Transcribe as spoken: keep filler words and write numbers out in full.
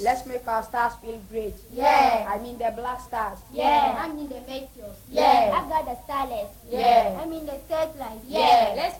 Let's make our stars feel great. Yeah. I mean the black stars. Yeah. I mean the meteors. Yeah. I've got the starlets. Yeah. I mean the searchlights. Yeah. Let's